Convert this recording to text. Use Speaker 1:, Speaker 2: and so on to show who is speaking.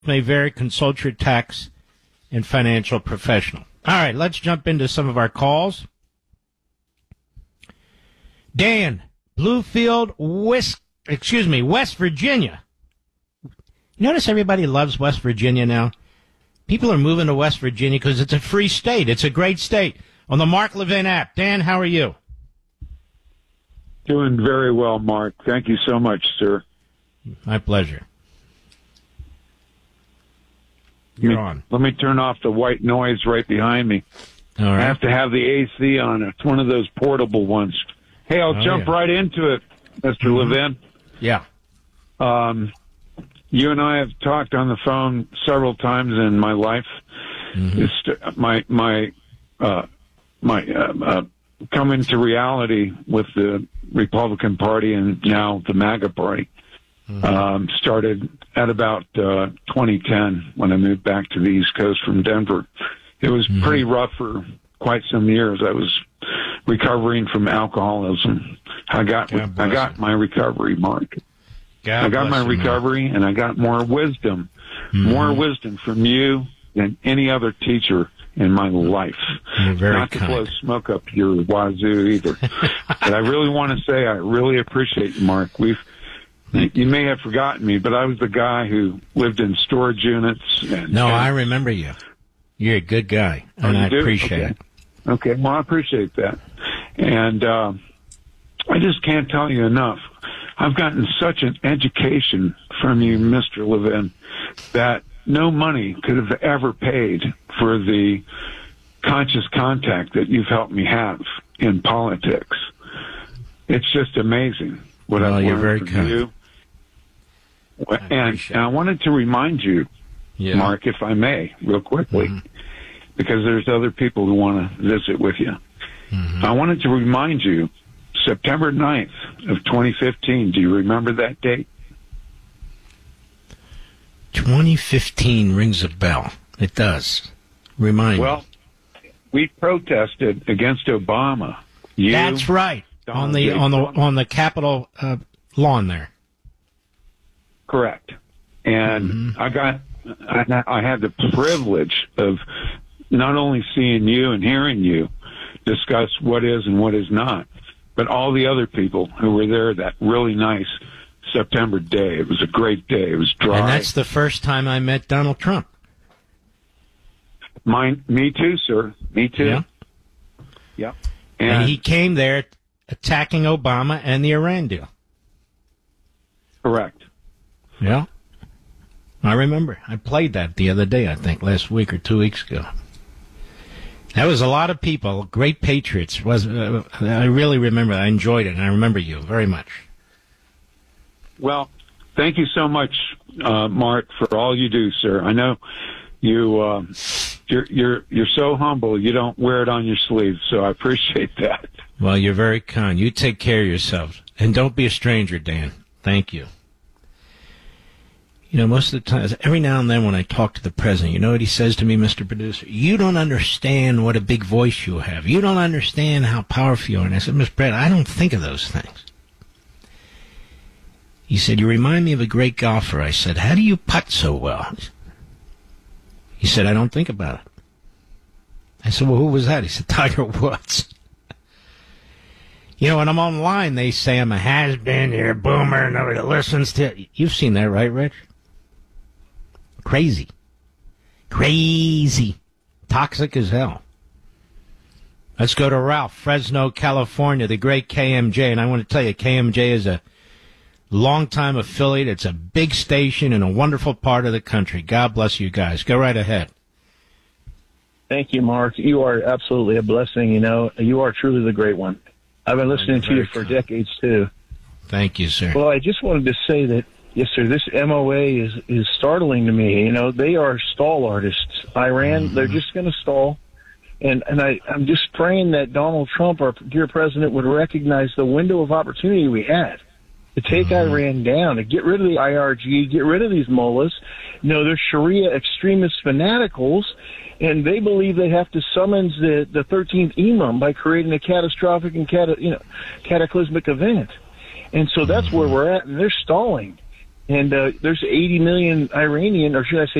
Speaker 1: may vary. Consult your tax and financial professional. All right, let's jump into some of our calls. Dan, Bluefield, West Virginia. Notice everybody loves West Virginia now. People are moving to West Virginia because it's a free state. It's a great state. On the Mark Levin app. Dan, how are you?
Speaker 2: Doing very well, Mark. Thank you so much, sir.
Speaker 1: My pleasure. You're on.
Speaker 2: Let me turn off the white noise right behind me.
Speaker 1: All right.
Speaker 2: I have to have the AC on. It's one of those portable ones. Hey, I'll jump right into it, Mr. Levin.
Speaker 1: Yeah.
Speaker 2: You and I have talked on the phone several times in my life. My coming to reality with the Republican Party and now the MAGA Party started at about 2010 when I moved back to the East Coast from Denver. It was pretty rough for quite some years. I was recovering from alcoholism. I got my recovery, Mark. I got my recovery, and I got more wisdom from you than any other teacher in my life.
Speaker 1: You're very
Speaker 2: Not
Speaker 1: kind.
Speaker 2: to blow smoke up your wazoo either. But I really want to say I really appreciate you, Mark. You may have forgotten me, but I was the guy who lived in storage units.
Speaker 1: I remember you. You're a good guy, and I appreciate it.
Speaker 2: Okay, well, I appreciate that. And I just can't tell you enough. I've gotten such an education from you, Mr. Levin, that no money could have ever paid for the conscious contact that you've helped me have in politics. It's just amazing what I've learned from you. And I wanted to remind you, Mark, if I may, real quickly, because there's other people who want to visit with you. I wanted to remind you, September 9th of 2015, do you remember that date?
Speaker 1: 2015 rings a bell. It does. Remind me.
Speaker 2: Well, we protested against Obama.
Speaker 1: That's right. On the Capitol lawn there.
Speaker 2: Correct. And I had the privilege of not only seeing you and hearing you discuss what is and what is not, but all the other people who were there that really nice September day. It was a great day. It was dry.
Speaker 1: And that's the first time I met Donald Trump.
Speaker 2: Me too, sir. Me too.
Speaker 1: Yeah.
Speaker 2: Yep.
Speaker 1: And he came there attacking Obama and the Iran deal.
Speaker 2: Correct.
Speaker 1: Yeah. I remember. I played that the other day, I think, last week or 2 weeks ago. That was a lot of people, great patriots. I really remember that. I enjoyed it, and I remember you very much.
Speaker 2: Well, thank you so much, Mark, for all you do, sir. I know you're so humble. You don't wear it on your sleeve, so I appreciate that.
Speaker 1: Well, you're very kind. You take care of yourself, and don't be a stranger, Dan. Thank you. You know, most of the time, every now and then when I talk to the president, you know what he says to me, Mr. Producer? You don't understand what a big voice you have. You don't understand how powerful you are. And I said, Mr. President, I don't think of those things. He said, you remind me of a great golfer. I said, how do you putt so well? He said, I don't think about it. I said, well, who was that? He said, Tiger Woods. You know, when I'm online, they say I'm a has-been, you're a boomer, nobody listens to it. You've seen that, right, Rich? Crazy. Toxic as hell. Let's go to Ralph, Fresno, California, the great KMJ. And I want to tell you, KMJ is a longtime affiliate. It's a big station in a wonderful part of the country. God bless you guys. Go right ahead.
Speaker 3: Thank you, Mark. You are absolutely a blessing. You know, you are truly the great one. I've been listening to you for decades, too.
Speaker 1: Thank you, sir.
Speaker 3: Well, I just wanted to say that, yes, sir, this MOA is startling to me. You know, they are stall artists. Iran, they're just going to stall. And I'm just praying that Donald Trump, our dear president, would recognize the window of opportunity we had to take Iran down, to get rid of the IRG, get rid of these mullahs. You know, they're Sharia extremist fanaticals, and they believe they have to summons the 13th Imam by creating a catastrophic and cataclysmic event. And so that's where we're at, and they're stalling. And there's 80 million Iranian, or should I say